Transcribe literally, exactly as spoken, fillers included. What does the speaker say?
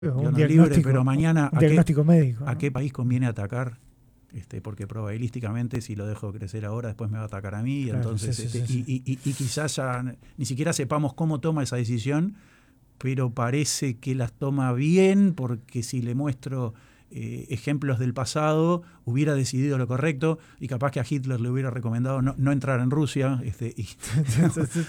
Un diagnóstico, pero mañana un ¿a, diagnóstico qué, médico, ¿a ¿no? qué país conviene atacar? Este, porque probabilísticamente si lo dejo crecer ahora después me va a atacar a mí, Claro, entonces sí, sí, este, sí, y, sí. y, y, y quizás ya ni siquiera sepamos cómo toma esa decisión, pero parece que las toma bien, porque si le muestro eh, ejemplos del pasado, hubiera decidido lo correcto, y capaz que a Hitler le hubiera recomendado no, no entrar en Rusia, este, y,